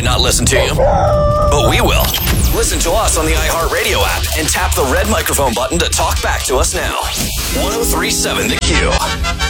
might not listen to you, but we will. Listen to us on the iHeartRadio app and tap the red microphone button to talk back to us now. 1037 The Q.